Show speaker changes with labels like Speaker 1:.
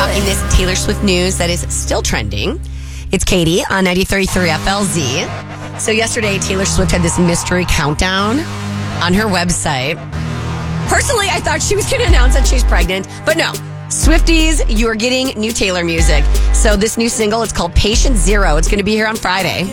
Speaker 1: talking this Taylor Swift news that is still trending. It's Katie on 93.3 FLZ. So yesterday, Taylor Swift had this mystery countdown on her website. Personally, I thought she was going to announce that she's pregnant, but no. Swifties, you are getting new Taylor music. So this new single, it's called Patient Zero. It's going to be here on Friday.